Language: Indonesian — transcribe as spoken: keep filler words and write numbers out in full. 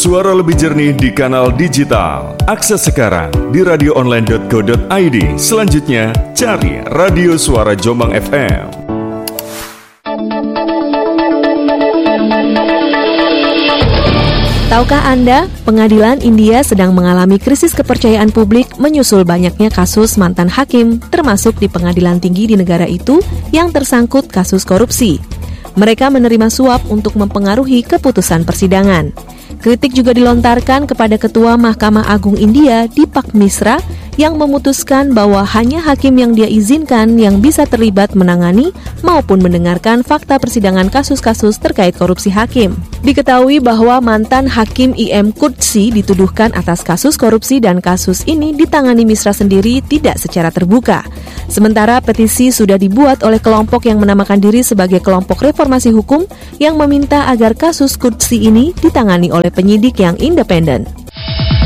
Suara lebih jernih di kanal digital. Akses sekarang di radio online dot go dot i d. Selanjutnya, cari Radio Suara Jombang F M. Tahukah Anda, pengadilan India sedang mengalami krisis kepercayaan publik menyusul banyaknya kasus mantan hakim, termasuk di pengadilan tinggi di negara itu yang tersangkut kasus korupsi. Mereka menerima suap untuk mempengaruhi keputusan persidangan. Kritik juga dilontarkan kepada Ketua Mahkamah Agung India, Deepak Misra, yang memutuskan bahwa hanya hakim yang dia izinkan yang bisa terlibat menangani maupun mendengarkan fakta persidangan kasus-kasus terkait korupsi hakim. Diketahui bahwa mantan hakim I M Qudsi dituduhkan atas kasus korupsi dan kasus ini ditangani Misra sendiri tidak secara terbuka. Sementara petisi sudah dibuat oleh kelompok yang menamakan diri sebagai kelompok reformasi hukum yang meminta agar kasus Qudsi ini ditangani oleh penyidik yang independen.